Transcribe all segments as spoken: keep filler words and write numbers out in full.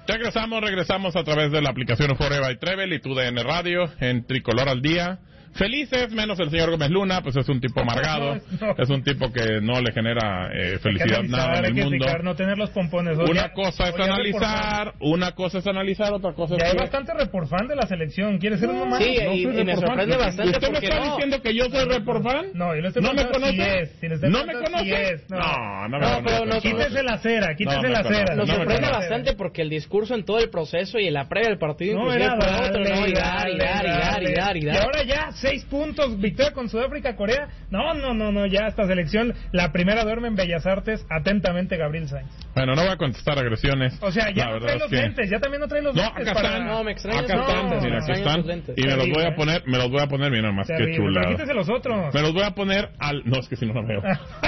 Regresamos, regresamos a través de la aplicación Forever by Travel y tu D N Radio en Tricolor al Día. Felices, menos el señor Gómez Luna, pues es un tipo amargado, no, no. es un tipo que no le genera eh, felicidad nada en el mundo. No tener los pompones. Una ya, cosa es analizar, una cosa es analizar, otra cosa es... Ya hay bastante reporfan de la selección, ¿quiere ser uno más? Sí, no y, y me sorprende bastante. ¿Usted me está no. diciendo que yo soy reporfan? No, yo no estoy ¿No me conoce? Si es, si ¿No me conoce? Si es, no, no, no me no, conoce. Pero no, quítese la cera, quítese la cera. Nos sorprende bastante porque el discurso en todo el proceso y en la previa del partido no era fue otro, no, y dar, y dar, y dar, y dar, y dar. Y ahora ya, seis puntos, victoria con Sudáfrica, Corea. No, no, no, no, ya esta selección, la primera duerme en Bellas Artes. Atentamente, Gabriel Sainz. Bueno, no voy a contestar agresiones. O sea, ya no trae los que... lentes, ya también no trae los no, lentes. Acá para... están, no, me extrañas. Acá están, no, mira, aquí están. Y me los voy a poner, me los voy a poner, mira más que chula. Quítese los otros. Me los voy a poner al... No, es que si no, no veo.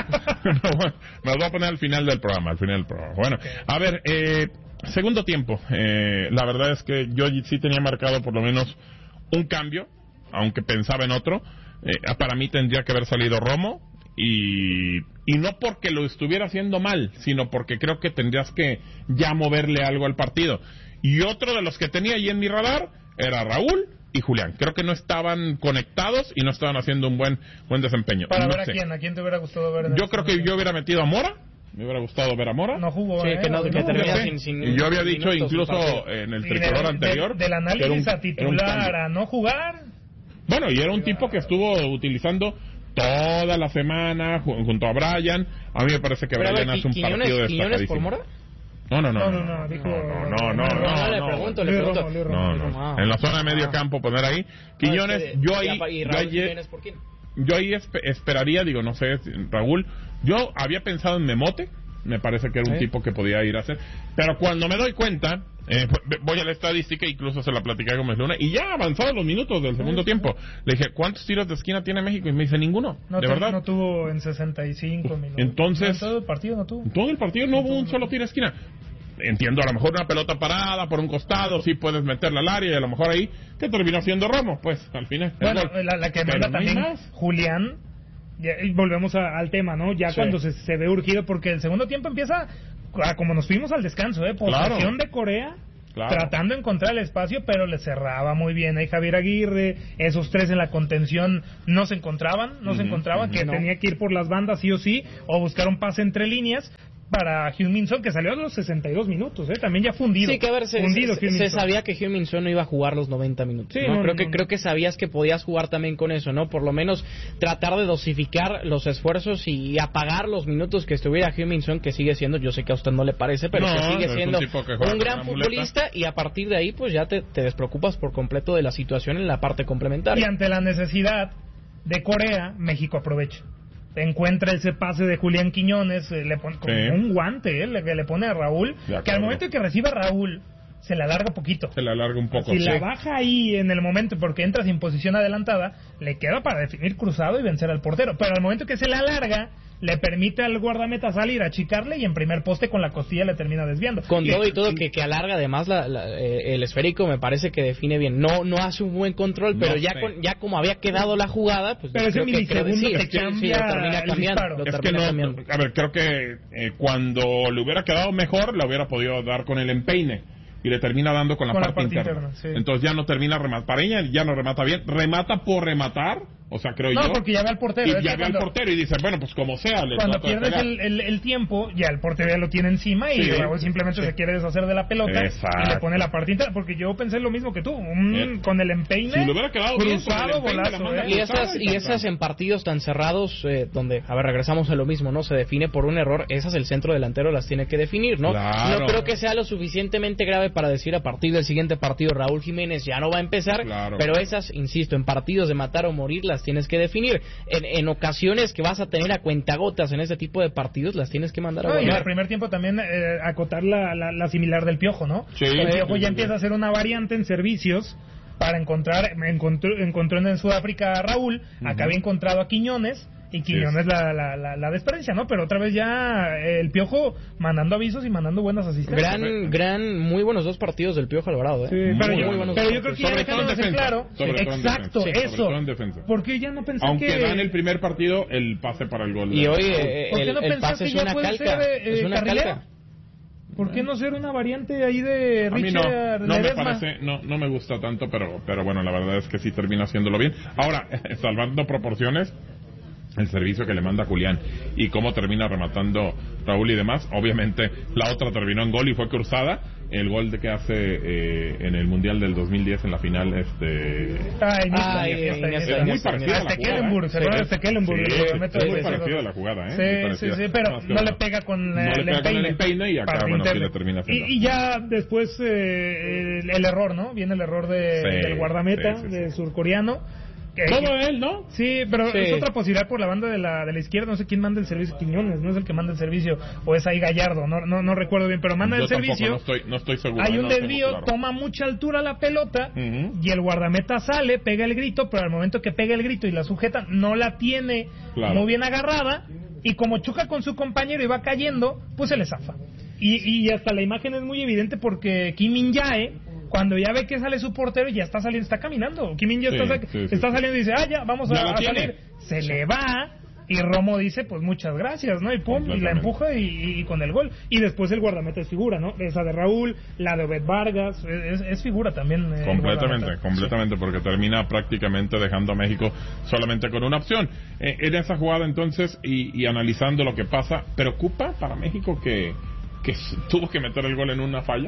Me los voy a poner al final del programa, al final del programa. Bueno, okay. A ver, eh... segundo tiempo, eh, la verdad es que yo sí tenía marcado por lo menos un cambio, aunque pensaba en otro. Eh, para mí tendría que haber salido Romo y, y no porque lo estuviera haciendo mal, sino porque creo que tendrías que ya moverle algo al partido. Y otro de los que tenía ahí en mi radar era Raúl y Julián. Creo que no estaban conectados y no estaban haciendo un buen buen desempeño. Para no ver sé. a quién, a quién te hubiera gustado ver. Yo creo que yo hubiera metido a Mora. Me hubiera gustado ver a Mora. No jugó, sí, eh, que no, que no, termina no, sin, sin y yo había dicho minutos, incluso en el tricolor de, anterior de, del análisis un, a titular a no jugar. Bueno, y era un tipo que estuvo utilizando toda la semana junto a Brian. A mí me parece que Brian hace un partido destacadísimo. ¿Por Mora? No, no, no. No, no, no, dijo, no, no, no, no, le pregunto, le pregunto. No, no. En la zona de medio campo poner ahí. Quiñones, yo ahí, yo ahí, yo ahí esperaría, digo, no sé, Raúl. Yo había pensado en Memote. Me parece que era un ¿Eh? tipo que podía ir a hacer. Pero cuando me doy cuenta, eh, voy a la estadística, incluso se la platicé a Gómez Luna, y ya avanzados los minutos del segundo tiempo. Le dije, ¿cuántos tiros de esquina tiene México? Y me dice, ninguno. No de te, verdad. No tuvo en sesenta y cinco minutos. Entonces, no, en todo el partido no tuvo. En todo el partido no hubo un solo tiro de esquina. Entiendo, a lo mejor una pelota parada por un costado, sí puedes meterla al área, y a lo mejor ahí, que terminó siendo Romo, pues, al final. Bueno, la, la que manda también más. Julián. Y volvemos a, al tema, ¿no? Ya sí. Cuando se, se ve urgido, porque el segundo tiempo empieza a, como nos fuimos al descanso, ¿eh? Posesión claro. de Corea, claro. tratando de encontrar el espacio, pero le cerraba muy bien ahí Javier Aguirre. Esos tres en la contención no se encontraban, no uh-huh, se encontraban, uh-huh, que no. tenía que ir por las bandas sí o sí, o buscar un pase entre líneas para Heung-Min Son, que salió a los sesenta y dos minutos, ¿eh? También ya fundido. Sí, que a ver, se, fundido, se, se sabía que Heung-Min Son no iba a jugar los noventa minutos. Sí, ¿no? No, creo, no, que, no. creo que sabías que podías jugar también con eso, ¿no? Por lo menos tratar de dosificar los esfuerzos y apagar los minutos que estuviera Heung-Min Son, que sigue siendo, yo sé que a usted no le parece, pero no, que sigue siendo un, un gran futbolista, y a partir de ahí pues ya te, te despreocupas por completo de la situación en la parte complementaria. Y ante la necesidad de Corea, México aprovecha. Encuentra ese pase de Julián Quiñones, eh, le pone como sí. un guante, eh, le, le pone a Raúl, que al momento que recibe a Raúl, se la alarga poquito. Se la alarga un poco. Si sí. la baja ahí en el momento, porque entra sin posición adelantada, le queda para definir cruzado y vencer al portero. Pero al momento que se la alarga, le permite al guardameta salir, achicarle y en primer poste con la costilla le termina desviando. Con y, todo y todo y, que, que alarga además la, la, eh, el esférico me parece que define bien. No no hace un buen control, pero no ya con, ya como había quedado la jugada, pues pero ese milisegundo que, te que cambia sí, lo termina el cambiando. Lo es termina que no, cambiando. A ver, creo que eh, cuando le hubiera quedado mejor, le hubiera podido dar con el empeine. Y le termina dando con la, con parte, la parte interna. interna sí. Entonces ya no termina rematar. Pareña ya no remata bien. Remata por rematar. O sea, creo no, yo. No, porque ya ve al portero. Y ya ve al portero y dice, bueno, pues como sea. Le cuando pierdes el, el, el tiempo, ya el portero ya lo tiene encima y sí, Raúl simplemente sí. se quiere deshacer de la pelota. Exacto. Y le pone la parte interna. Porque yo pensé lo mismo que tú. Un, eh. Con el empeine. Si le hubiera quedado cruzado, bien, golazo. Eh. Y esas, y esas en partidos tan cerrados, eh, donde, a ver, regresamos a lo mismo, ¿no? Se define por un error. Esas el centro delantero las tiene que definir, ¿no? Claro. No creo que sea lo suficientemente grave para decir a partir del siguiente partido Raúl Jiménez ya no va a empezar, claro. pero esas, insisto, en partidos de matar o morir las tienes que definir. En, en ocasiones que vas a tener a cuentagotas en ese tipo de partidos las tienes que mandar a no, volar. Y en el primer tiempo también eh, acotar la, la, la similar del Piojo, ¿no? Sí. El Piojo ya empieza a hacer una variante en servicios para encontrar, encontró, encontró en Sudáfrica a Raúl, uh-huh. acá había encontrado a Quiñones, y Quiñones sí. la, la, la, la desperdicia, ¿no? Pero otra vez ya el Piojo mandando avisos y mandando buenas asistencias. Gran, gran, muy buenos dos partidos del Piojo Alvarado, ¿eh? Sí, muy, pero, muy yo, buenos pero yo creo que ya dejándose claro. Exacto, sí, eso. Porque ya no pensé Aunque que... da en el primer partido el pase para el gol. Y hoy eh, ¿por qué el, no el pase que es una puede calca. Ser, eh, es una calca. ¿Por qué no ser una variante ahí de Richard? A mí no, no me parece, no, no me gusta tanto, pero, pero bueno, la verdad es que sí termina haciéndolo bien. Ahora, salvando proporciones, el servicio que le manda Julián y cómo termina rematando Raúl y demás, obviamente la otra terminó en gol y fue cruzada. El gol de que hace eh, en el Mundial del dos mil diez en la final, este... Ay, ah, es muy parecida a la jugada. Se va desde Kellenburg. Es muy parecida a la jugada, ¿eh? Sí, sí, sí, pero no le pega con el empeine y acá, bueno, sí le termina haciendo. Y ya después eh, el, el error, ¿no? Viene el error de, sí, del guardameta, sí, sí, sí. del surcoreano. Que, Todo él, ¿no? Sí, pero sí. es otra posibilidad por la banda de la de la izquierda. No sé quién manda el servicio. Quiñones, no es el que manda el servicio. O es ahí Gallardo, no no, no recuerdo bien, pero manda Yo el servicio. No estoy, no estoy seguro. Hay un no desvío, claro. toma mucha altura la pelota uh-huh. y el guardameta sale, pega el grito, pero al momento que pega el grito y la sujeta, no la tiene claro. muy bien agarrada. Y como choca con su compañero y va cayendo, pues se le zafa. Y, y hasta la imagen es muy evidente porque Kim Min-jae, cuando ya ve que sale su portero, ya está saliendo, está caminando. Kim Min-jae sí, está, sí, sí, está saliendo y dice, ah, ya, vamos ya a, a salir. Se sí. le va y Romo dice, pues muchas gracias, ¿no? Y pum, y la empuja y, y con el gol. Y después el guardameta es figura, ¿no? Esa de Raúl, la de Obed Vargas, es, es figura también. Eh, completamente, completamente, sí. porque termina prácticamente dejando a México solamente con una opción. Eh, en esa jugada entonces, y, y analizando lo que pasa, ¿preocupa para México que, que tuvo que meter el gol en una falla?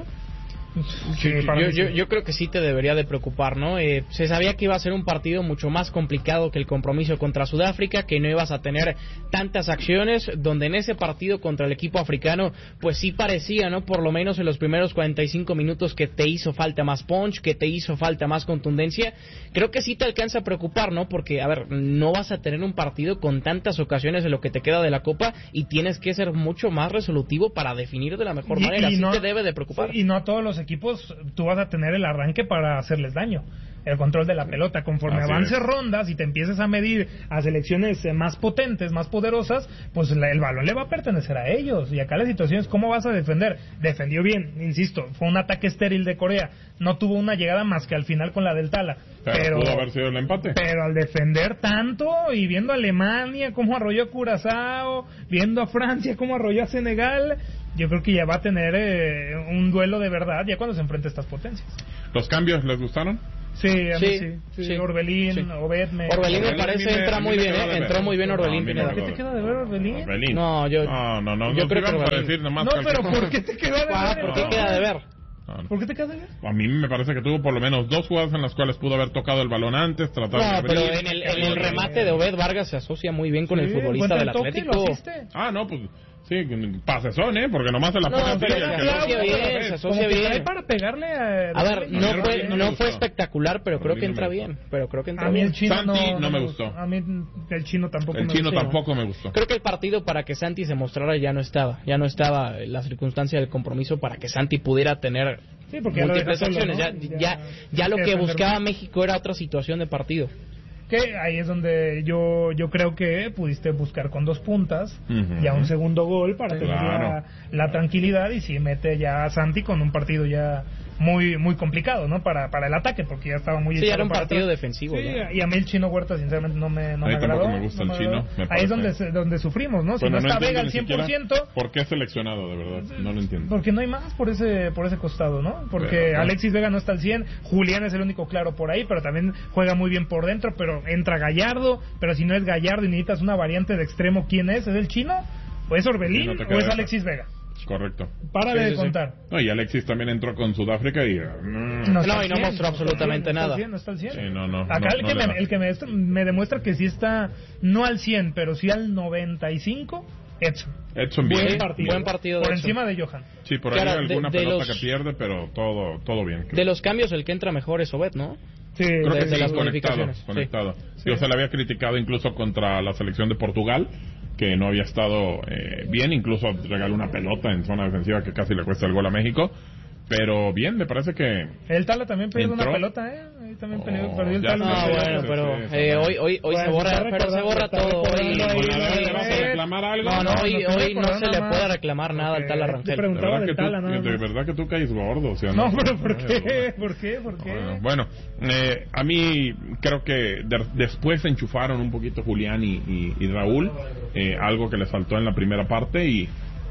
Sí, yo, yo, yo creo que sí te debería de preocupar, ¿no? Eh, se sabía que iba a ser un partido mucho más complicado que el compromiso contra Sudáfrica, que no ibas a tener tantas acciones, donde en ese partido contra el equipo africano, pues sí parecía, ¿no? Por lo menos en los primeros cuarenta y cinco minutos que te hizo falta más punch, que te hizo falta más contundencia. Creo que sí te alcanza a preocupar, ¿no? Porque, a ver, no vas a tener un partido con tantas ocasiones de lo que te queda de la Copa y tienes que ser mucho más resolutivo para definir de la mejor y, manera. Y sí no, te debe de preocupar. Sí, y no a todos los equipos tú vas a tener el arranque para hacerles daño, el control de la pelota. Conforme Así avances es. rondas y te empieces a medir a selecciones eh, más potentes, más poderosas, pues la, el balón le va a pertenecer a ellos. Y acá la situación es cómo vas a defender. Defendió bien, insisto, fue un ataque estéril de Corea, no tuvo una llegada más que al final con la del Tala, pero, pero pudo haber sido el empate. Pero al defender tanto y viendo a Alemania cómo arrolló a Curazao, viendo a Francia cómo arrolló a Senegal, yo creo que ya va a tener eh, un duelo de verdad ya cuando se enfrente a estas potencias. ¿Los cambios les gustaron? Sí, a mí sí. sí, sí. sí. Orbelín, sí. Obed me... Orbelín me parece me, entra muy bien, ¿eh? Entró muy bien Orbelín. No, ¿Qué te queda de ver Orbelín? Orbelín. No, yo... No, no, no. Yo no creo que Orbelín. Decir nomás no, pero ¿por qué te queda de ver? ¿Por qué queda de ver? No, no. ¿Por qué te queda de ver? A mí me parece que tuvo por lo menos dos jugadas en las cuales pudo haber tocado el balón antes, tratar no, de pero en el, en el remate de Obed Vargas se asocia muy bien con sí, el futbolista del Atlético. Ah, no, pues... Sí, pasezón, ¿eh? Porque nomás se la pone no, así. Pero se asocia bien, se asocia bien. Para pegarle a... a ver, no fue, no fue espectacular, pero creo que entra bien. Pero creo que entra a mí bien. El chino Santi no, no me gustó. A mí el chino tampoco el me chino gustó. tampoco me gustó. Creo que el partido para que Santi se mostrara ya no estaba. Ya no estaba la circunstancia del compromiso para que Santi pudiera tener sí, porque múltiples ya acciones. ¿no? Ya, ya, ya lo que buscaba México era otra situación de partido. Que ahí es donde yo yo creo que pudiste buscar con dos puntas uh-huh. ya un segundo gol para tener claro. la, la tranquilidad y si mete ya a Santi con un partido ya muy muy complicado, ¿no? Para para el ataque porque ya estaba muy sí, era un partido atrás. defensivo. Sí, ya. y a mí el Chino Huerta sinceramente no me no a mí me agradó. me gusta no el me chino. Me ahí es donde donde sufrimos, ¿no? Si bueno, no no está Vega al cien por ciento, ¿por qué seleccionado de verdad? No lo entiendo. Porque no hay más por ese por ese costado, ¿no? Porque pero, Alexis Vega no está al cien, Julián es el único claro por ahí, pero también juega muy bien por dentro, pero entra Gallardo, pero si no es Gallardo y necesitas una variante de extremo, ¿quién es? ¿Es el Chino? ¿O es Orbelín? Sí, no ¿O es Alexis Vega? Correcto. Para sí, de sí, contar. Sí. No, y Alexis también entró con Sudáfrica y... Mm. No, no y no mostró absolutamente no nada. Cien, no está al cien. Sí, no, no, Acá no, el, no que me, me, el que me, me demuestra que sí está, no al cien, pero sí al noventa y cinco, Edson. Edson bien. Buen partido. Buen partido por de encima de Johan. Sí, por ahí claro, alguna de, de pelota los, que pierde, pero todo todo bien. Creo. De los cambios, el que entra mejor es Obed, ¿no? Sí, creo de, que de sí, las conectado. conectado. Sí. Yo se le había criticado incluso contra la selección de Portugal, que no había estado eh, bien, incluso regaló una pelota en zona defensiva que casi le cuesta el gol a México, pero bien, me parece que el Tala también perdió entró. una pelota, ¿eh? Ahí también oh, perdió, perdió el Tala. No, bueno, pero eh, hoy hoy hoy se borra, pero se borra todo. Hoy, ¿Le vas a reclamar algo? No, no, hoy, hoy no se le puede reclamar nada al Tala Rangel. De verdad, que tú, de verdad que tú caes gordo, o sea, no, no, pero ¿por qué? ¿Por qué? ¿Por qué? Bueno, eh, a mí creo que de, después se enchufaron un poquito Julián y, y, y Raúl, eh, algo que les faltó en la primera parte y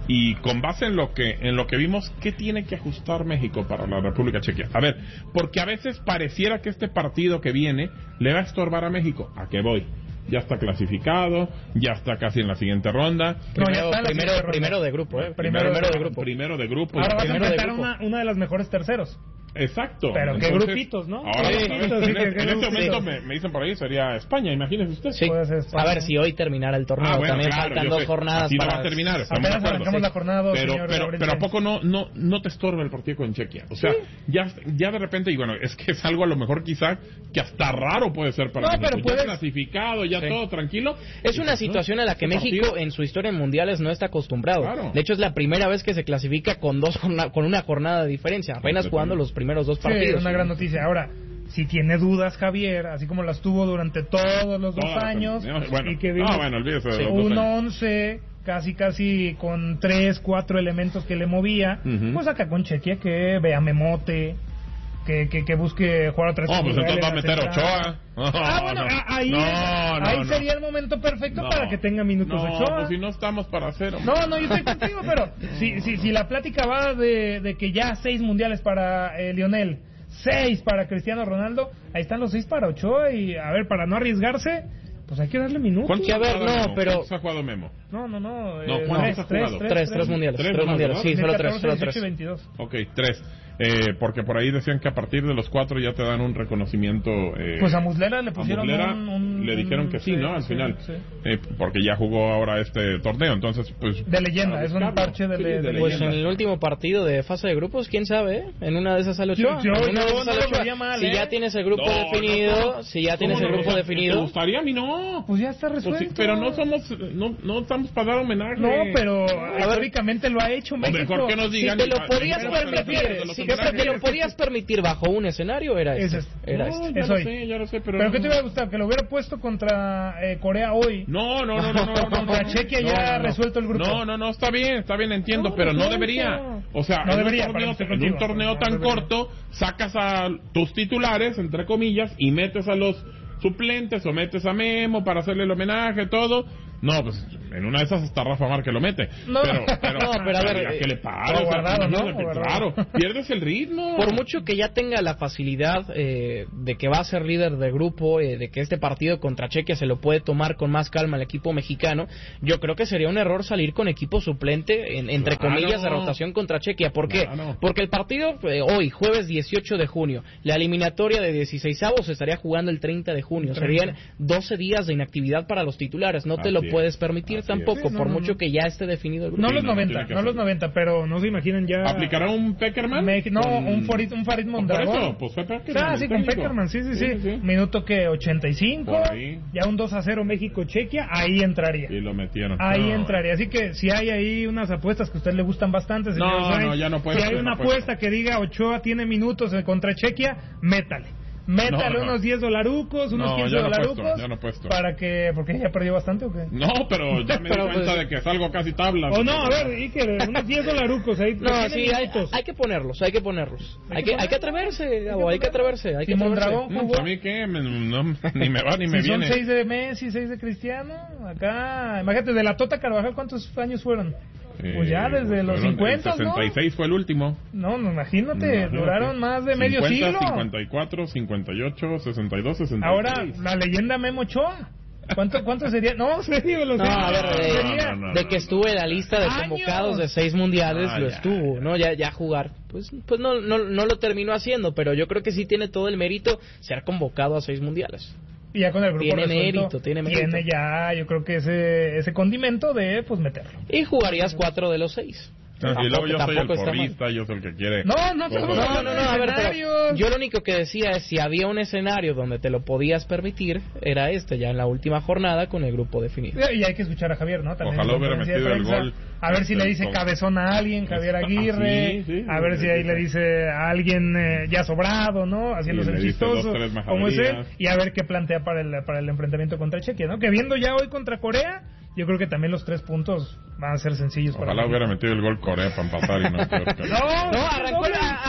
y con base en lo que en lo que vimos, ¿qué tiene que ajustar México para la República Checa? A ver, porque a veces pareciera que este partido que viene le va a estorbar a México. ¿A qué voy? Ya está clasificado, ya está casi en la siguiente ronda. No, primero, ya está primero, ronda. primero de grupo, ¿eh? Primero, primero de grupo. Primero de grupo. Ahora vas a primero enfrentar una, una de las mejores terceros. Exacto. Pero entonces, qué grupitos, ¿no? Ahora, sí, ¿sabes? grupitos, en, sí, en, en este momento sí. me, me dicen por ahí sería España, imagínese usted. Sí. A ver si hoy terminara el torneo. Ah, bueno, También claro, faltan dos sé, jornadas así para... no va a terminar. Apenas arrancamos sí. la jornada dos, pero, señor pero, pero ¿a poco no, no, no te estorba el partido con Chequia? O sea, sí. ya, ya de repente, y bueno, es que es algo a lo mejor quizá que hasta raro puede ser para no, México. Pero puedes... Ya clasificado, ya sí. todo tranquilo. Es una situación a la que México partido? en su historia en mundiales no está acostumbrado. Claro. De hecho, es la primera vez que se clasifica con dos con una jornada de diferencia, apenas jugando los primeros dos partidos. Sí, es una gran noticia. Ahora, si tiene dudas Javier, así como las tuvo durante todos los dos Todas años, bueno, y que vimos no, bueno, olvídese de sí, un once casi casi con tres, cuatro elementos que le movía, uh-huh. pues acá con Chequia que vea Memote, que, que, que busque jugar otra vez. Oh, pues entonces va a meter Ochoa. Oh, ah, bueno, no. ahí, no, no, ahí no. sería el momento perfecto no, para que tenga minutos no, Ochoa. Pues si no estamos para cero. No, no, yo estoy contigo, pero si, si, si la plática va de, de que ya seis mundiales para eh, Lionel, seis para Cristiano Ronaldo, ahí están los seis para Ochoa y a ver, para no arriesgarse, pues hay que darle minutos. ¿Cuántos ha ver, no, Memo? pero... ¿Cuántos ha jugado Memo? No, no, no. no eh, ¿Cuántos tres, ha jugado? Tres, tres, tres, tres mundiales. Tres, tres mundiales, sí, solo tres. Solo tres. veintidós Ok, tres. Eh, porque por ahí decían que a partir de los cuatro ya te dan un reconocimiento. Eh, pues a Muslera le pusieron Muslera un, un, le dijeron que sí, sí, ¿no? Al sí, final. Sí. Eh, porque ya jugó ahora este torneo, entonces, pues. De leyenda, es un parche de, sí, de, de leyenda. Pues en el último partido de fase de grupos, quién sabe, ¿eh? En una de esas sale Ochoa. Yo, yo, en una yo de esas no sale lo veía mal, Si ¿eh? ya tienes el grupo no, definido, no, no. si ya tienes el no, grupo no, definido. ¿Te gustaría a mí? No. Pues ya está resuelto. Pues sí, pero no somos, no, no estamos para dar homenaje. No, pero históricamente lo ha hecho México. Mejor que nos digan. Si te lo podías permitir, si te lo podías permitir bajo un escenario, era este. Es Era no, este. Ya lo sé, ya lo sé, pero. ¿Pero qué te hubiera gustado? ¿Que lo hubiera puesto contra eh, Corea hoy? No, no, no, no, no. no contra no, Chequia no, ya no, resuelto el grupo. No, no, no, está bien, está bien, entiendo, no, pero no, no debería. O sea, no en, debería, un torneo, en en un torneo tan corto, sacas a tus titulares, entre comillas, y metes a los suplentes o metes a Memo para hacerle el homenaje, todo. No, pues en una de esas hasta Rafa Márquez lo mete. No, pero, pero, no, pero a ver, ¿a qué le pasa? Guardado, ¿no? no claro, pierdes el ritmo. Por mucho que ya tenga la facilidad eh, de que va a ser líder de grupo, eh, de que este partido contra Chequia se lo puede tomar con más calma el equipo mexicano, yo creo que sería un error salir con equipo suplente, en, entre claro. comillas, de rotación contra Chequia. ¿Por qué? Claro. Porque el partido eh, hoy, jueves dieciocho de junio, la eliminatoria de dieciseisavos se estaría jugando el treinta de junio. Serían doce días de inactividad para los titulares. No te lo puedes permitir Así tampoco, sí, no, por no, mucho no. que ya esté definido el grupo. No los noventa, no los noventa, pero no se imaginen ya... ¿Aplicará un Peckerman? Me... No, con... un Farid, un Farid Mondragón. Por eso, pues fue Peckerman. Ah, sí, con Peckerman, sí, sí, sí, sí. sí. Minuto que ochenta y cinco, ya un dos a cero México-Chequia, ahí entraría. Y lo metieron. Ahí no, entraría, así que si hay ahí unas apuestas que a usted le gustan bastante, señor No, Sainz, no, ya no puede si hay una no apuesta que diga Ochoa tiene minutos contra Chequia, métale. Métale no, no. unos diez dolarucos, unos no, quince no dolarucos. Puesto, ya no puesto. Para que, porque ya perdió bastante o qué? No, pero ya me di cuenta pues, de que salgo casi tabla. O no, a ver, Iker, unos diez dolarucos ahí. No, sí, hay, hay que ponerlos, hay que ponerlos. Hay, hay que, que hay que atreverse, Gabo, hay que atreverse. Hay que Simón Dragón jugó. ¿A mí qué? Me, no, ni me va ni me si viene. Son seis de Messi, seis de Cristiano. Acá, imagínate, de la Tota Carvajal, ¿cuántos años fueron? Pues ya desde eh, los cincuenta, ¿no? sesenta y seis fue el último. No, no imagínate, imagínate, duraron más de medio cincuenta, siglo. cincuenta y cuatro, cincuenta y ocho, sesenta y dos, sesenta y seis. Ahora, la leyenda Memo Ochoa. ¿Cuánto, ¿Cuánto sería? No, serio, lo no, a ver, eh, no, no, no, de que estuvo en la lista de convocados de seis mundiales, ah, lo ya, estuvo, ¿no? Ya, ya jugar. Pues, pues no, no, no lo terminó haciendo, pero yo creo que sí tiene todo el mérito ser convocado a seis mundiales. Y ya con el grupo tiene mérito, tiene mérito. Tiene ya, yo creo que ese ese condimento de, pues, meterlo. Y jugarías cuatro de los seis. No, y luego yo soy el porrista, yo soy el que quiere. No, no, no, no, no, no, a ver, pero yo lo único que decía es si había un escenario donde te lo podías permitir, era este, ya en la última jornada con el grupo definido. Y hay que escuchar a Javier, ¿no? También ojalá hubiera metido el gol. A ver si le dice cabezón a alguien, Javier Aguirre. Sí, sí, a ver si ahí le dice a alguien eh, ya sobrado, ¿no? Haciéndose el chistoso, como es él. Y a ver qué plantea para el, para el enfrentamiento contra Chequia, ¿no? Que viendo ya hoy contra Corea, yo creo que también los tres puntos van a ser sencillos. Ojalá para hubiera metido el gol Corea para empatar y no. no, no, arrancó, la,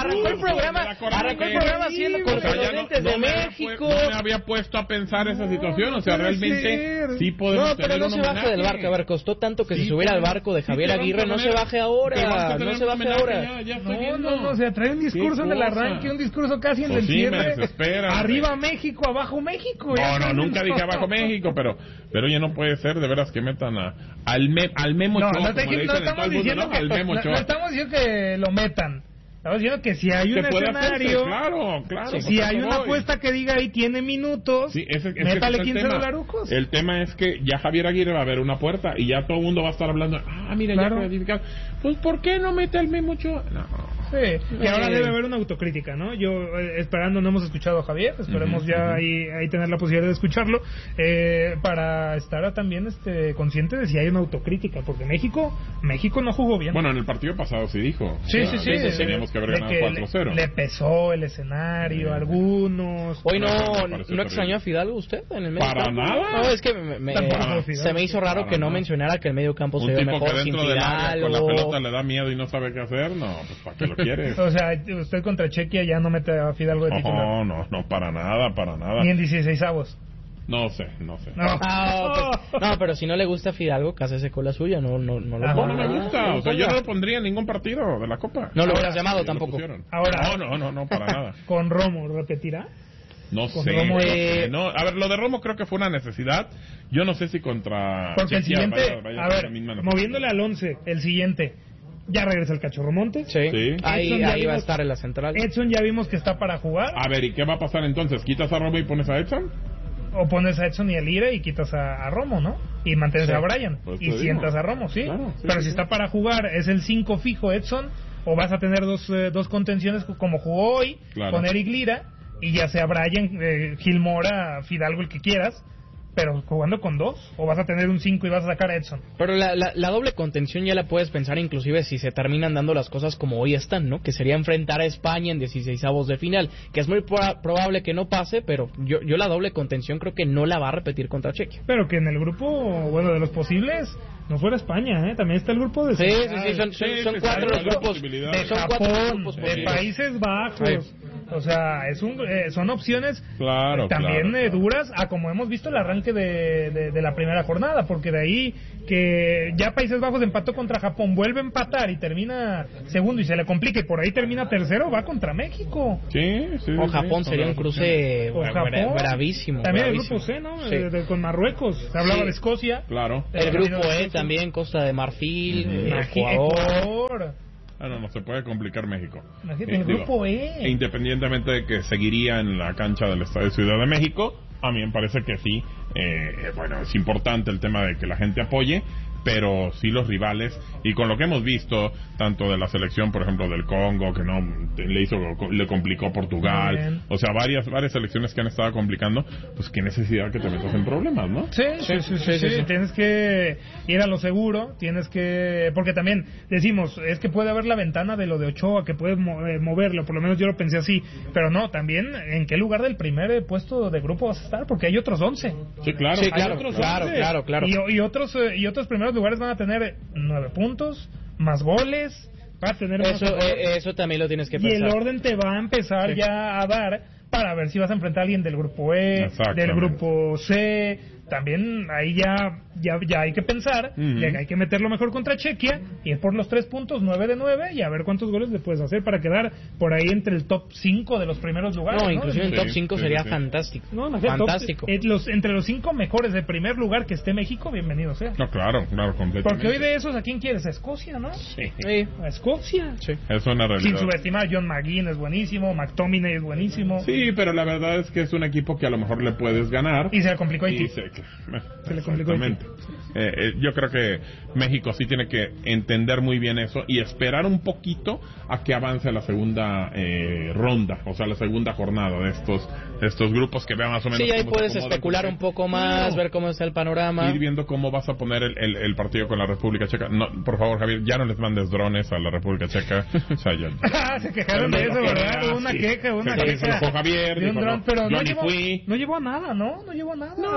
arrancó el programa, arrancó el programa haciendo con los lentes de México. No me había puesto a pensar esa situación, o sea, realmente sí podemos No, pero no se baje del barco, a ver, costó tanto que se subiera al barco de Javier Aguirre, no se baje ahora, no se baje ahora. No, no, no, o sea, trae un discurso en el arranque, un discurso casi en el cierre. Arriba México, abajo México. No, no, nunca dije abajo México, pero pero ya no puede ser de veras que metan a al me, al Memo no, Ochoa, no, como le dicen en todo el mundo, ¿no? Al Memo Ochoa. No estamos diciendo que lo metan. Estamos diciendo que si hay un escenario, hacerse, claro, claro, si hay una voy. apuesta que diga ahí tiene minutos, sí, ese, ese métale quince dolarucos. El tema es que ya Javier Aguirre va a ver una puerta y ya todo el mundo va a estar hablando, ah, mira, claro. ya clasificado. Pues, ¿por qué no mete al Memo Ochoa? No. Sí, y ahora debe haber una autocrítica, ¿no? Yo, eh, esperando, no hemos escuchado a Javier, esperemos uh-huh, ya uh-huh. Ahí, ahí tener la posibilidad de escucharlo, eh, para estar también este, consciente de si hay una autocrítica, porque México México no jugó bien. Bueno, en el partido pasado sí dijo. Sí, o sea, sí, sí. sí teníamos que haber ganado cuatro cero. Le, le pesó el escenario, a algunos. Hoy no, no, ¿no extrañó a Fidalgo usted en el medio Para campo? nada. No, es que me, me, se me hizo raro para que no nada. mencionara que el medio campo un se ve mejor que sin Fidalgo. Área, con la pelota le da miedo y no sabe qué hacer, no, pues ¿para qué lo quieres? O sea, usted contra Chequia ya no mete a Fidalgo de no, titular. No, no, no, para nada, para nada. Ni en dieciseisavos. No sé, no sé. No, ah, pues, no, pero si no le gusta Fidalgo, cásese con la suya, no, no, no lo ah, ponga. No me gusta, o sea, yo no lo pondría en ningún partido de la Copa. No lo hubieras llamado tampoco. Ahora, no, no, no, no, para nada. ¿Con Romo repetirá? No Con sé. Romo, eh, no, a ver, lo de Romo creo que fue una necesidad. Yo no sé si contra. Porque el siguiente, vaya, vaya a ver, moviéndole al once, el siguiente. Ya regresa el Cachorro Montes. Sí. sí. Ahí, ahí va a estar en la central. Edson ya vimos que está para jugar. A ver, ¿y qué va a pasar entonces? ¿Quitas a Romo y pones a Edson? O pones a Edson y a Lira y quitas a, a Romo, ¿no? Y mantienes sí. a Brian. Pues y sientas digo. a Romo, ¿sí? Claro, sí Pero sí, si sí. está para jugar, es el cinco fijo Edson, o vas a tener dos, eh, dos contenciones como jugó hoy, claro. con Eric Lira, y ya sea Brian, eh, Gilmora, Fidalgo, el que quieras. Pero jugando con dos, o vas a tener un cinco y vas a sacar a Edson. Pero la, la, la doble contención ya la puedes pensar inclusive si se terminan dando las cosas como hoy están, ¿no? Que sería enfrentar a España en dieciseisavos de final, que es muy pro- probable que no pase, pero yo yo la doble contención creo que no la va a repetir contra Chequia. Pero que en el grupo, bueno, de los posibles, no fuera España, ¿eh? También está el grupo de... Sí, sí, sí, son, son, sí, son sí, cuatro los grupos. De son Japón, cuatro grupos de Países Bajos... Sí. O sea, es un, eh, son opciones claro, eh, también claro, eh, claro. duras a como hemos visto el arranque de, de, de la primera jornada, porque de ahí que ya Países Bajos empató contra Japón, vuelve a empatar y termina segundo y se le complica y por ahí termina tercero, va contra México. Sí, sí. O Japón sí, sería un cruce bra- bra- bravísimo. También bravísimo. el grupo C, ¿no? Sí. De, de, con Marruecos, se hablaba sí. de Escocia. Claro. El grupo E también, Costa de Marfil, uh-huh. Ecuador. Ecuador. Ah, no, no se puede complicar México. Imagínate, el grupo E. Independientemente de que seguiría en la cancha del Estadio Ciudad de México, a mí me parece que sí. Eh, bueno, es importante el tema de que la gente apoye, pero sí los rivales, y con lo que hemos visto, tanto de la selección, por ejemplo, del Congo, que no le hizo, le complicó Portugal, o sea, varias varias selecciones que han estado complicando, pues qué necesidad que te metas en problemas, ¿no? Sí, sí, sí, sí, sí, sí, sí. Tienes que ir a lo seguro, tienes que, porque también decimos, es que puede haber la ventana de lo de Ochoa, que puede moverlo, por lo menos yo lo pensé así, pero no, también, ¿en qué lugar del primer puesto de grupo vas a estar? Porque hay otros once. Sí, claro, sí, claro, hay otros claro, once. claro, claro. Y, y otros y otros primeros lugares van a tener nueve puntos, más goles, va a tener eso, más eh, eso también lo tienes que pensar. Y el orden te va a empezar sí. ya a dar para ver si vas a enfrentar a alguien del grupo E, del grupo C. También ahí ya ya, ya hay que pensar, uh-huh. y hay que meterlo mejor contra Chequia, y es por los tres puntos, nueve de nueve, y a ver cuántos goles le puedes hacer para quedar por ahí entre el top cinco de los primeros lugares. No, ¿no? inclusive en sí, top cinco sí, sería sí. fantástico. No, no, fantástico. Top, eh, los, entre los cinco mejores de primer lugar que esté México, bienvenido sea. No, claro, claro, completamente. Porque hoy de esos, ¿a quién quieres? A Escocia, ¿no? Sí. sí. A Escocia. Sí. Es una realidad. Sin subestimar, John McGinn es buenísimo, McTominay es buenísimo. Sí, pero la verdad es que es un equipo que a lo mejor le puedes ganar. Y se le complicó Haití. Se, que, se le complicó Haití. Eh, eh, yo creo que México sí tiene que entender muy bien eso y esperar un poquito a que avance la segunda eh, ronda, o sea, la segunda jornada de estos de estos grupos, que vean más o menos. Sí, ahí puedes especular un poco más, no. ver cómo está el panorama. Ir viendo cómo vas a poner el, el, el partido con la República Checa. No, por favor, Javier, ya no les mandes drones a la República Checa. O sea, yo, ah, se quejaron de eso, ¿verdad? Hubo una sí. queja, una se queja. Con Javier, de un dijo, dron, no, pero yo no ni llevó, fui. no llevó nada, ¿no? No llevó nada. No, no, no,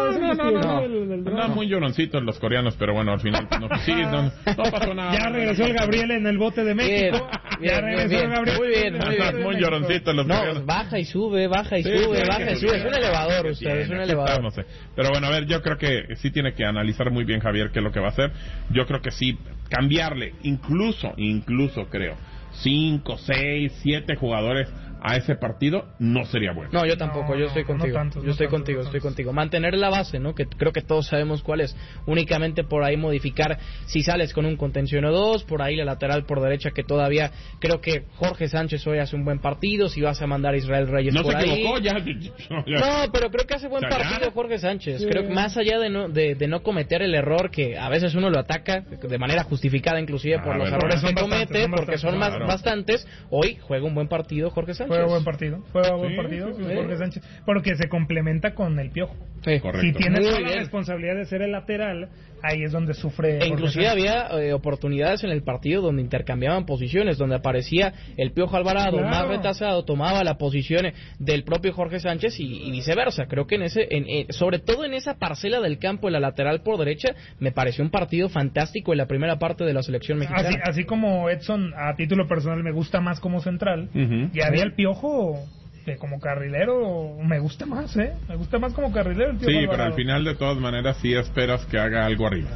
no, no, no. Andaban muy lloroncitos los coreanos, pero bueno, al final no, sí, no, no pasó nada. Ya regresó el Gabriel en el bote de México. Bien, ya bien, regresó bien, el Gabriel. Muy bien, muy bien. Muy lloroncitos los no, coreanos. Baja y sube, baja y sí, sube, sí, baja sí, y sube. sí, Es un elevador, sí, usted, es un sí, elevador. Está, no sé. Pero bueno, a ver, yo creo que sí tiene que analizar muy bien Javier qué es lo que va a hacer. Yo creo que sí, cambiarle, incluso, incluso creo, cinco, seis, siete jugadores a ese partido no sería bueno. No, yo tampoco, no, yo estoy no, contigo. no tantos, yo no estoy tantos, contigo, no estoy tantos. contigo. Mantener la base, ¿no? Que creo que todos sabemos cuál es. Únicamente por ahí modificar si sales con un contención o dos, por ahí la lateral por derecha que todavía creo que Jorge Sánchez hoy hace un buen partido, si vas a mandar a Israel Reyes no por se ahí. equivocó, ya, ya. No, pero creo que hace buen O sea, partido ya. Jorge Sánchez. Sí. Creo que más allá de no de, de no cometer el error que a veces uno lo ataca de manera justificada inclusive Ah, por los verdad. errores que Son comete, bastantes, son porque son más Claro. bastantes, hoy juega un buen partido Jorge Sánchez. Juega buen partido, juega buen Sí, partido, sí, sí, Jorge sí. Sánchez, porque se complementa con el Piojo. Sí. Correcto. Si tiene Muy toda la bien. responsabilidad de ser el lateral, ahí es donde sufre. E Jorge inclusive Sánchez. había eh, oportunidades en el partido donde intercambiaban posiciones, donde aparecía el Piojo Alvarado Claro. más retrasado, tomaba la posición del propio Jorge Sánchez y, y viceversa. Creo que en ese, en, eh, sobre todo en esa parcela del campo, en la lateral por derecha, me pareció un partido fantástico en la primera parte de la selección mexicana. Así, así como Edson, a título personal, me gusta más como central, Ujú. y había el Piojo que como carrilero me gusta más, ¿eh? Me gusta más como carrilero el Piojo Sí, pero Alvarado. al final de todas maneras sí esperas que haga algo arriba.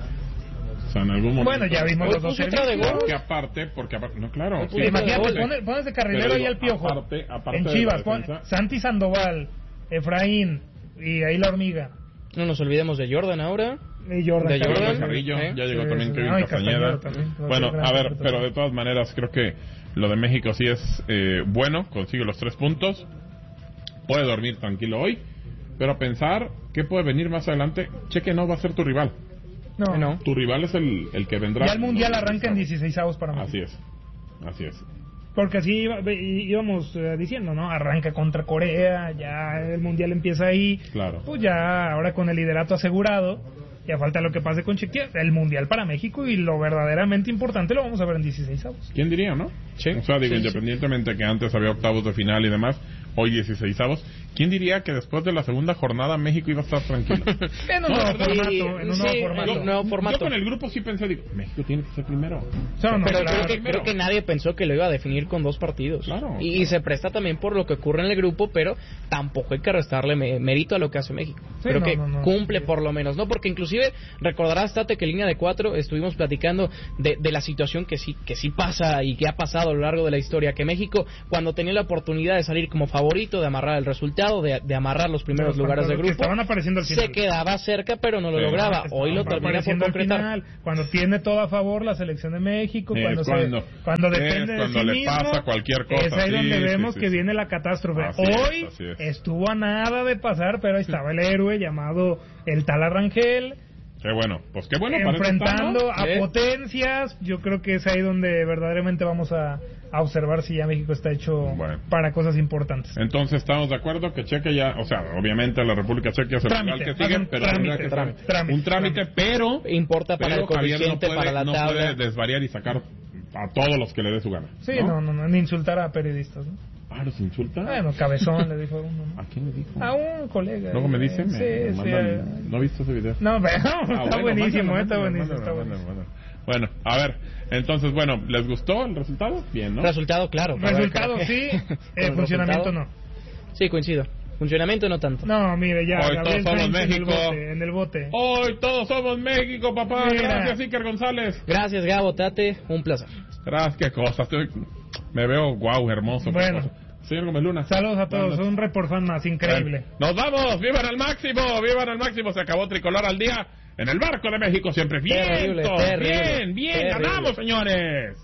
O sea, en algún momento. Bueno, ya vimos Hoy los dos puso otra de servicios. gol. Porque aparte, porque aparte, no, claro. Hoy sí, puso otra de Imagínate, gol. pone- pones de carrilero Pero ahí digo, al Piojo. aparte- aparte en de la Chivas, pon- defensa. Santi Sandoval, Efraín, y ahí la hormiga. No nos olvidemos de Jordan ahora. Y Jordan De Carrillo. Jordan. Carrillo, ¿eh? ya llegó Sí, también sí, Kevin no, y Castañeda. Castañeda también. Bueno, Gran a ver, portero. pero de todas maneras creo que lo de México sí es eh, bueno, consigue los tres puntos, puede dormir tranquilo hoy, pero a pensar qué puede venir más adelante, Cheque no va a ser tu rival. No, No. Tu rival es el, el que vendrá. Ya el Mundial arranca en dieciseisavos para México. Así es, así es. Porque así iba- ve- íbamos eh, diciendo, ¿no? Arranca contra Corea, ya el Mundial empieza ahí. Claro. Pues ya ahora con el liderato asegurado, ya falta lo que pase con Chequia, el Mundial para México, y lo verdaderamente importante lo vamos a ver en dieciseisavos. ¿Quién diría, no? Sí. O sea, digo, Sí, sí. independientemente que antes había octavos de final y demás, hoy dieciseisavos, ¿quién diría que después de la segunda jornada México iba a estar tranquilo? En un No, nuevo sí, formato, en un sí, nuevo formato. un nuevo formato. Yo con el grupo sí pensé, digo, México tiene que ser primero. O sea, no, Pero claro. creo, que, creo que nadie pensó que lo iba a definir con dos partidos. Claro, y, claro. y se presta también por lo que ocurre en el grupo, pero tampoco hay que restarle me- mérito a lo que hace México. Sí, creo no, que no, no. cumple por lo menos, ¿no? Porque inclusive recordarás, Tate, que en línea de cuatro estuvimos platicando de, de la situación que sí, que sí pasa y que ha pasado a lo largo de la historia, que México, cuando tenía la oportunidad de salir como favorito, de amarrar el resultado, de, de amarrar los primeros Los lugares de que grupo, estaban apareciendo al final. se quedaba cerca, pero no lo Sí. lograba. Estaban Hoy lo termina por apareciendo al concretar. final, cuando tiene todo a favor la selección de México, Es cuando, cuando- se, cuando es depende cuando de sí le mismo, pasa cualquier cosa, es ahí sí, donde sí, vemos sí, que sí. viene la catástrofe. Así Hoy es, así es. estuvo a nada de pasar, pero ahí estaba el héroe llamado el tal Arrangel, Qué bueno, pues qué bueno para enfrentando eso está, ¿no? a Sí. potencias. Yo creo que es ahí donde verdaderamente vamos a, a observar si ya México está hecho Bueno. para cosas importantes. Entonces estamos de acuerdo que Cheque ya, o sea, obviamente la República Checa es el Trámite, rival que haz sigue, un pero trámite, tendrá que ser trámite, trámite, un trámite, pero Importa para pero el Javier no coeficiente, puede, para la no tabla. puede desvariar y sacar a todos los que le dé su gana. Sí, no, no, no, ni insultar a periodistas, ¿no? Ah, ¿los insulta? Bueno, cabezón le dijo a uno, ¿no? ¿A quién le dijo? A un colega. Luego me dice, me, Sí, me sí, mandan- eh. no he visto ese video. No, pero Ah, está bueno, buenísimo, mándalo, eh, está mándalo, buenísimo, está mándalo, buenísimo. mándalo. Bueno, a ver, entonces, bueno, ¿les gustó el resultado? Bien, ¿no? Resultado, claro. A ver, Resultado creo que- sí, con eh, el funcionamiento resultado, no. Sí, coincido. Funcionamiento no tanto. No, mire, ya, Hoy Gabriel todos somos Sainz en el México. bote, en el bote. Hoy todos somos México, papá. Mira. Gracias, Iker González. Gracias, Gabo, Tate. Un placer. Gracias, qué cosas. Estoy- Me veo guau, hermoso. qué Bueno. cosa. Señor Gómez Luna. Saludos a todos, Buenas un report fan más, increíble. Bueno, nos vamos, vivan al máximo, vivan al máximo, se acabó Tricolor al día en el barco de México siempre. Bien, Terrible, bien, terrible, bien, terrible. ganamos, señores.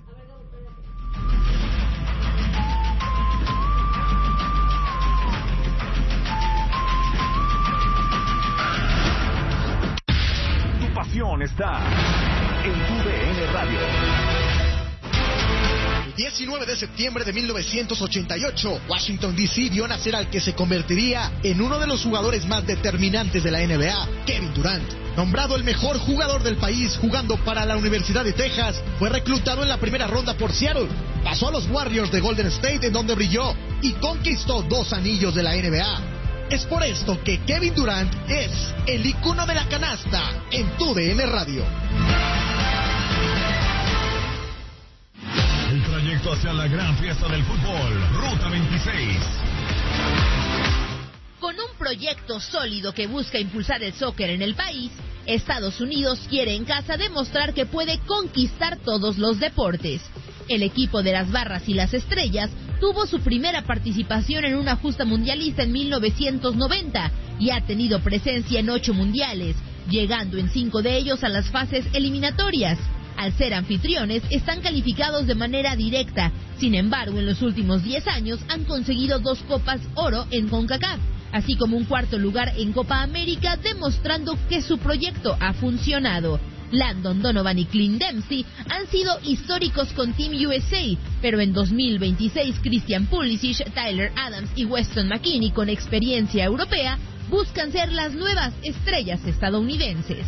Tu pasión está en tu D N Radio. El diecinueve de septiembre de mil novecientos ochenta y ocho, Washington D C vio nacer al que se convertiría en uno de los jugadores más determinantes de la N B A, Kevin Durant. Nombrado el mejor jugador del país jugando para la Universidad de Texas, fue reclutado en la primera ronda por Seattle. Pasó a los Warriors de Golden State, en donde brilló y conquistó dos anillos de la N B A. Es por esto que Kevin Durant es el icono de la canasta en tu D N Radio. El trayecto hacia la gran fiesta del fútbol, Ruta veintiséis. Con un proyecto sólido que busca impulsar el soccer en el país, Estados Unidos quiere en casa demostrar que puede conquistar todos los deportes. El equipo de las Barras y las Estrellas tuvo su primera participación en una justa mundialista en mil novecientos noventa y ha tenido presencia en ocho mundiales, llegando en cinco de ellos a las fases eliminatorias. Al ser anfitriones, están calificados de manera directa. Sin embargo, en los últimos diez años han conseguido dos Copas Oro en CONCACAF, así como un cuarto lugar en Copa América, demostrando que su proyecto ha funcionado. Landon Donovan y Clint Dempsey han sido históricos con Team U S A, pero en dos mil veintiséis Christian Pulisic, Tyler Adams y Weston McKennie, con experiencia europea, buscan ser las nuevas estrellas estadounidenses.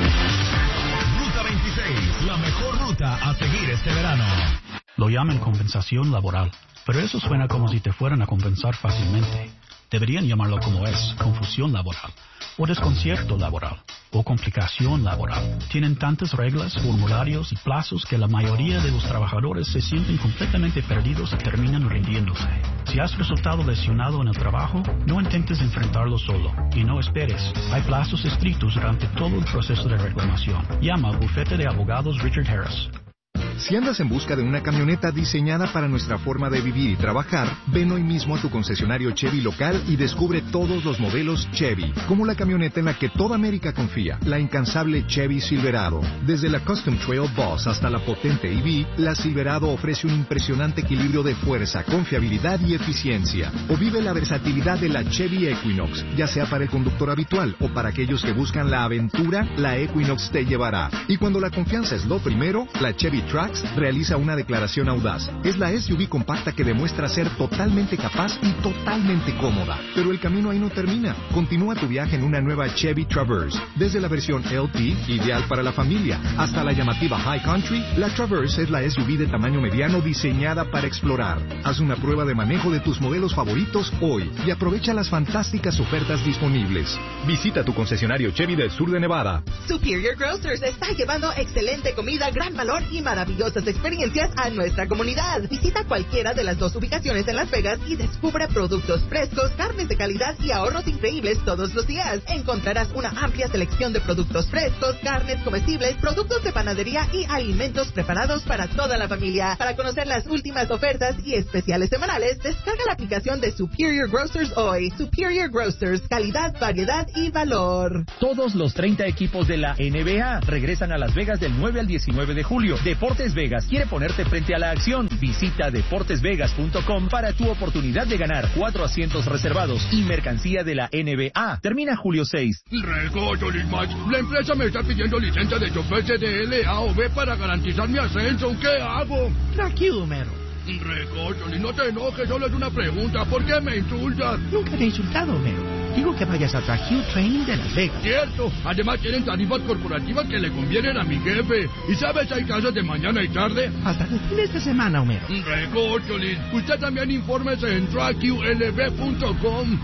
Ruta veintiséis, la mejor ruta a seguir este verano. Lo llaman compensación laboral, pero eso suena como si te fueran a compensar fácilmente. Deberían llamarlo como es, confusión laboral, o desconcierto laboral, o complicación laboral. Tienen tantas reglas, formularios y plazos que la mayoría de los trabajadores se sienten completamente perdidos y terminan rindiéndose. Si has resultado lesionado en el trabajo, no intentes enfrentarlo solo, y no esperes. Hay plazos estrictos durante todo el proceso de reclamación. Llama al bufete de abogados Richard Harris. Si andas en busca de una camioneta diseñada para nuestra forma de vivir y trabajar, ven hoy mismo a tu concesionario Chevy local y descubre todos los modelos Chevy, como la camioneta en la que toda América confía, la incansable Chevy Silverado. Desde la Custom Trail Boss hasta la potente E V, la Silverado ofrece un impresionante equilibrio de fuerza, confiabilidad y eficiencia. O vive la versatilidad de la Chevy Equinox, ya sea para el conductor habitual o para aquellos que buscan la aventura, la Equinox te llevará. Y cuando la confianza es lo primero, la Chevy Trax realiza una declaración audaz. Es la S U V compacta que demuestra ser totalmente capaz y totalmente cómoda. Pero el camino ahí no termina. Continúa tu viaje en una nueva Chevy Traverse. Desde la versión L T, ideal para la familia, hasta la llamativa High Country, la Traverse es la S U V de tamaño mediano diseñada para explorar. Haz una prueba de manejo de tus modelos favoritos hoy y aprovecha las fantásticas ofertas disponibles. Visita tu concesionario Chevy del sur de Nevada. Superior Grocers está llevando excelente comida, gran valor y maravillosas experiencias a nuestra comunidad. Visita cualquiera de las dos ubicaciones en Las Vegas y descubre productos frescos, carnes de calidad y ahorros increíbles todos los días. Encontrarás una amplia selección de productos frescos, carnes comestibles, productos de panadería y alimentos preparados para toda la familia. Para conocer las últimas ofertas y especiales semanales, descarga la aplicación de Superior Grocers hoy. Superior Grocers, calidad, variedad y valor. Todos los treinta equipos de la N B A regresan a Las Vegas del nueve al diecinueve de julio. Deportes Vegas quiere ponerte frente a la acción. Visita deportes vegas punto com para tu oportunidad de ganar cuatro asientos reservados y mercancía de la N B A. Termina julio seis. Recocho, Max. La empresa me está pidiendo licencia de chofer C D L A o B para garantizar mi ascenso. ¿Qué hago? Tranquilo, mero. Recocho, no te enojes, solo es una pregunta. ¿Por qué me insultas? Nunca te he insultado, mero. Digo que vayas a Trajillo Training de Las Vegas. Cierto. Además tienen tarifas corporativas que le convienen a mi jefe. ¿Y sabes, hay casas de mañana y tarde? Hasta los fines de semana, Homero. Recócholis. Usted también infórmese en trajillo l b punto com.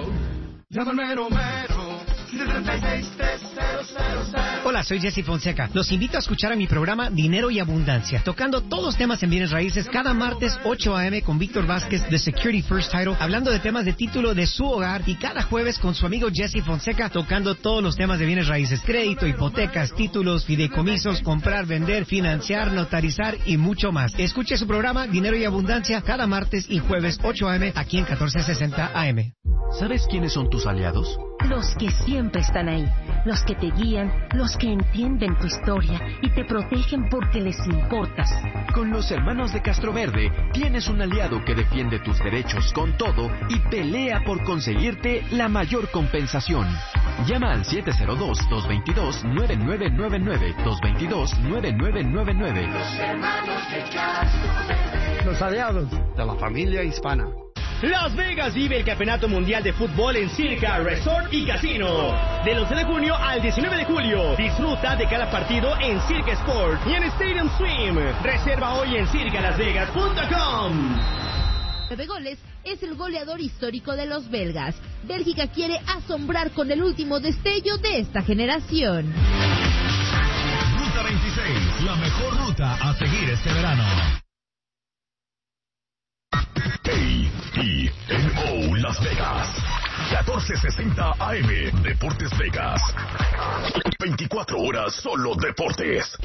Llámame Romero. Hola, soy Jesse Fonseca. Los invito a escuchar a mi programa Dinero y Abundancia, tocando todos los temas en bienes raíces cada martes ocho a eme con Víctor Vázquez de Security First Title, hablando de temas de título de su hogar, y cada jueves con su amigo Jesse Fonseca tocando todos los temas de bienes raíces, crédito, hipotecas, títulos, fideicomisos, comprar, vender, financiar, notarizar y mucho más. Escuche su programa Dinero y Abundancia cada martes y jueves ocho a eme aquí en catorce sesenta A M. ¿Sabes quiénes son tus aliados? Los que siempre están ahí, los que te guían, los que entienden tu historia y te protegen porque les importas. Con los hermanos de Castroverde tienes un aliado que defiende tus derechos con todo y pelea por conseguirte la mayor compensación. Llama al siete cero dos, dos dos dos, nueve nueve nueve nueve, dos dos dos, nueve nueve nueve nueve. Los hermanos de Castroverde. Los aliados de la familia hispana. Las Vegas vive el Campeonato Mundial de Fútbol en Circa Resort y Casino. Del once de junio al diecinueve de julio. Disfruta de cada partido en Circa Sport y en Stadium Swim. Reserva hoy en circa las vegas punto com. nueve goles, es el goleador histórico de los belgas. Bélgica quiere asombrar con el último destello de esta generación. Ruta veintiséis, la mejor ruta a seguir este verano. A E N O Las Vegas, catorce sesenta A M, Deportes Vegas. veinticuatro horas solo deportes.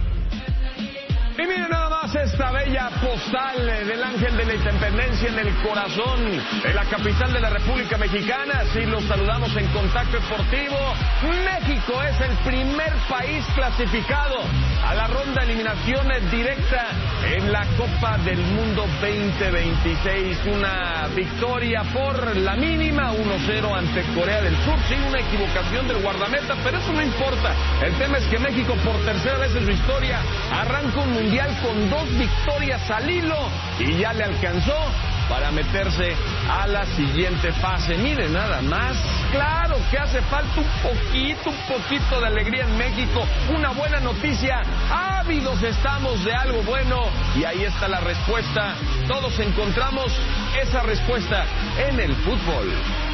Y miren nada más esta bella postal del Ángel de la Independencia en el corazón de la capital de la República Mexicana. Así los saludamos en Contacto Deportivo. México es el primer país clasificado a la ronda de eliminaciones directa en la Copa del Mundo veinte veintiséis. Una victoria por la mínima, uno cero ante Corea del Sur. Sí, una equivocación del guardameta, pero eso no importa. El tema es que México, por tercera vez en su historia, arranca un mundial con dos victorias al hilo y ya le alcanzó para meterse a la siguiente fase. Miren nada más, claro que hace falta un poquito, un poquito de alegría en México, una buena noticia, ávidos estamos de algo bueno y ahí está la respuesta. Todos encontramos esa respuesta en el fútbol.